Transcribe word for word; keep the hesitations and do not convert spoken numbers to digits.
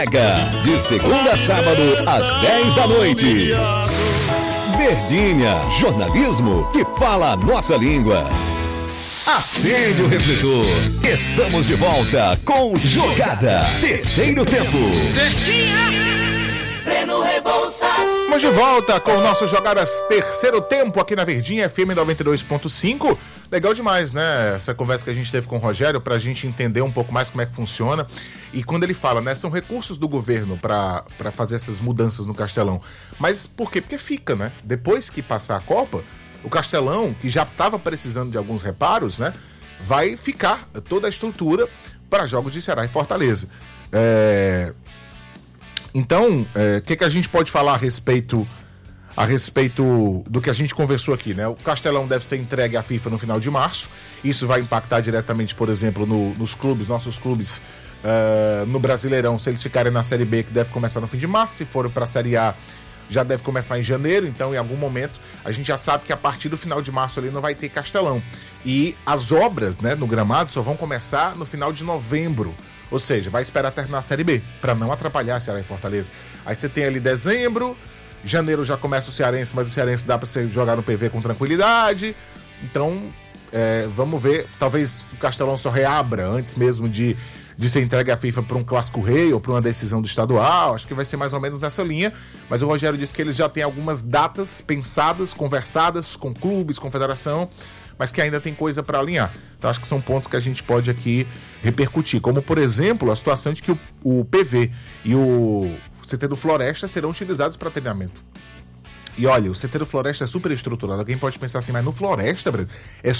De segunda a sábado, às dez da noite. Verdinha, jornalismo que fala a nossa língua. Acende o refletor. Estamos de volta com Jogada. Terceiro tempo. Verdinha. Breno Rebouças. Estamos de volta com o nosso Jogadas Terceiro Tempo aqui na Verdinha F M noventa e dois ponto cinco. Legal demais, né? Essa conversa que a gente teve com o Rogério pra gente entender um pouco mais como é que funciona. E quando ele fala, né? São recursos do governo pra, pra fazer essas mudanças no Castelão. Mas por quê? Porque fica, né? Depois que passar a Copa, o Castelão, que já estava precisando de alguns reparos, né? Vai ficar toda a estrutura para jogos de Ceará e Fortaleza. É... Então, o é, que, que a gente pode falar a respeito, a respeito do que a gente conversou aqui, né? O Castelão deve ser entregue à FIFA no final de março. Isso vai impactar diretamente, por exemplo, no, nos clubes, nossos clubes uh, no Brasileirão, se eles ficarem na Série B, que deve começar no fim de março. Se forem para a Série A, já deve começar em janeiro. Então, em algum momento, a gente já sabe que a partir do final de março ali não vai ter Castelão. E as obras, né, no gramado só vão começar no final de novembro. Ou seja, vai esperar terminar a Série B, para não atrapalhar Ceará e Fortaleza. Aí você tem ali dezembro, janeiro já começa o Cearense, mas o Cearense dá para você jogar no P V com tranquilidade. Então, é, vamos ver, talvez o Castelão só reabra antes mesmo de, de ser entregue à FIFA para um Clássico Rei ou para uma decisão do estadual. Acho que vai ser mais ou menos nessa linha. Mas o Rogério disse que eles já têm algumas datas pensadas, conversadas com clubes, com federação, mas que ainda tem coisa para alinhar. Então acho que são pontos que a gente pode aqui repercutir, como por exemplo a situação de que o, o P V e o C T do Floresta serão utilizados para treinamento. E olha, o C T do Floresta é super estruturado. Alguém pode pensar assim, mas no Floresta, Breno, é